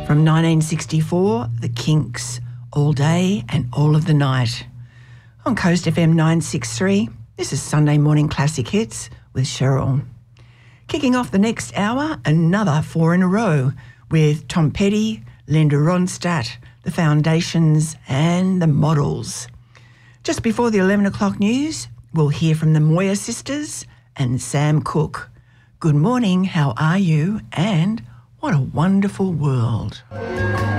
From 1964, The Kinks, All Day and All of the Night. On Coast FM 963, this is Sunday Morning Classic Hits with Cheryl. Kicking off the next hour, another 4 in a row with Tom Petty, Linda Ronstadt, The Foundations and The Models. Just before the 11 o'clock news, we'll hear from the Moyer sisters and Sam Cooke. Good morning, how are you? And what a wonderful world.